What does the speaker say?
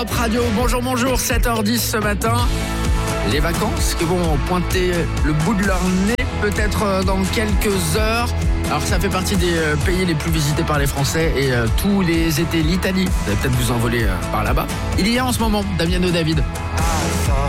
Radio, bonjour, 7h10 ce matin. Les vacances qui vont pointer le bout de leur nez peut-être dans quelques heures. Alors ça fait partie des pays les plus visités par les Français et tous les étés, l'Italie, vous allez peut-être vous envoler par là-bas. Il y a en ce moment Damiano David.